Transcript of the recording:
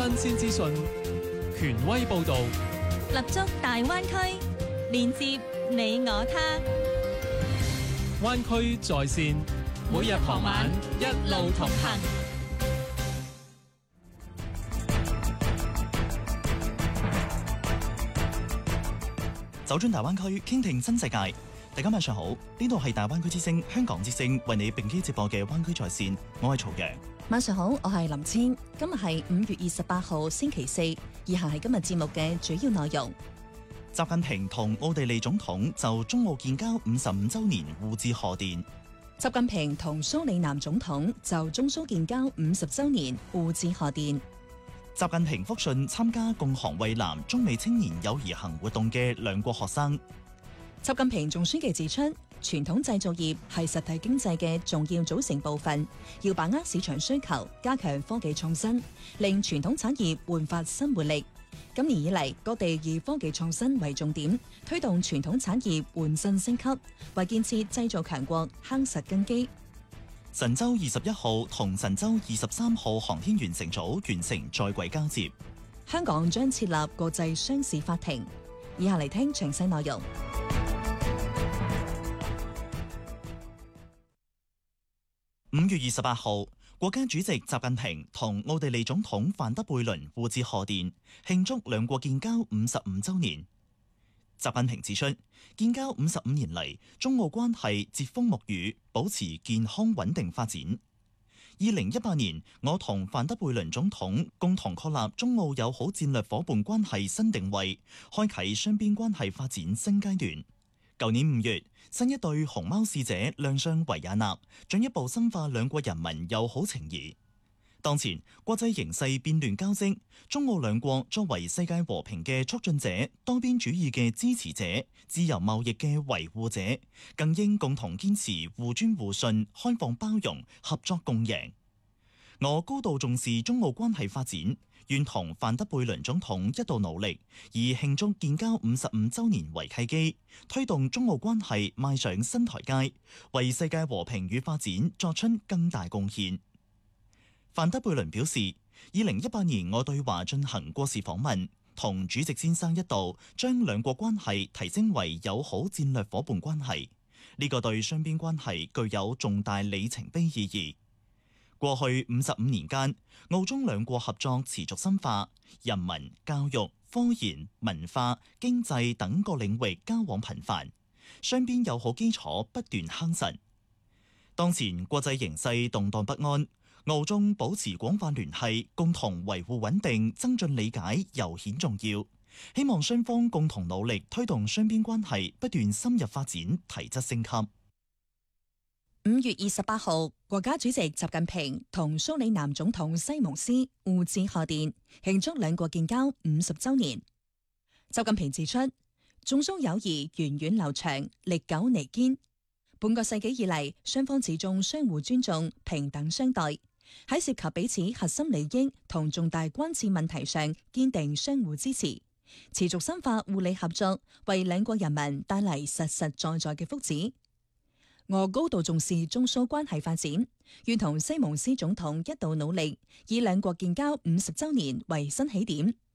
鮮資訊，權威報導， 立足大灣區，連接你我他。 灣區在線，每日傍晚一路同行。 走進大灣區，傾聽新世界。大家晚上好，呢度係大灣區之聲香港之聲為你並機直播嘅灣區在線，我係曹陽。 晚上好，我係林千。今日係5月28號星期四，以下係今日節目嘅主要內容。 習近平同奧地利總統就中澳建交55週年互致賀電。 習近平同蘇里南總統就中蘇建交50週年互致賀電。 習近平復信參加共航蔚藍中美青年友誼行活動嘅兩國學生。 習近平總書記指出，傳統製造業係實體經濟嘅重要組成部分，要把握市場需求，加強科技創新，令傳統產業煥發新活力。今年以嚟，各地以科技創新為重點，推動傳統產業換新升級，為建設製造強國夯實根基。 神舟21號同神舟23號航天員乘組完成在軌交接。 香港將設立國際商事法庭。以下嚟聽詳細內容。 5月28號，國家主席習近平同奧地利總統范德貝倫互致賀電，慶祝兩國建交55週年。習近平指出，建交55年嚟，中澳關係櫛風沐雨，保持健康穩定發展。2018年，我同范德貝倫總統共同確立中澳友好戰略夥伴關係新定位，開啟雙邊關係發展新階段。舊年5月，新一對熊貓使者亮相維也納，進一步深化兩國人民友好情誼。當前國際形勢變亂交織，中澳兩國作為世界和平嘅促進者、多邊主義嘅支持者、自由貿易嘅維護者，更應共同堅持互尊互信、開放包容、合作共贏。我高度重視中澳關係發展，願同范德貝倫總統一道努力，以慶祝建交55週年為契機，推動中澳關係邁上新台階，為世界和平與發展作出更大貢獻。范德貝倫表示，2018年我對華進行國事訪問，同主席先生一道將兩國關係提升為友好戰略夥伴關係，呢個對雙邊關係具有重大里程碑意義。過去55年間，澳中兩國合作持續深化，人民、教育、科研、文化、經濟等各領域交往頻繁，雙邊友好基礎不斷夯實。當前國際形勢動盪不安，澳中保持廣泛聯繫，共同維護穩定、增進理解尤顯重要。希望雙方共同努力，推動雙邊關係不斷深入發展、提質升級。 5月28號，國家主席習近平同蘇里南總統西蒙斯互致賀電，慶祝兩國建交50週年。習近平指出，中蘇友誼源遠流長、歷久彌堅。半個世紀以嚟，雙方始終相互尊重、平等相待，喺涉及彼此核心利益同重大關切問題上堅定相互支持，持續深化互利合作，為兩國人民帶嚟實實在在嘅福祉。我高度重視中蘇關係發展，願同西蒙斯總統一道努力，以兩國建交50週年為新起點，